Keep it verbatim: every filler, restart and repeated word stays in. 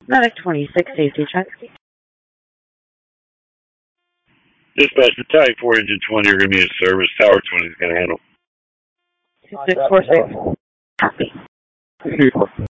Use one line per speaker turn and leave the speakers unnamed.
Medic twenty-six, safety check.
Dispatch to Type four Engine twenty, you're going to be in service. Tower twenty is going to handle.
two six four six.
Copy.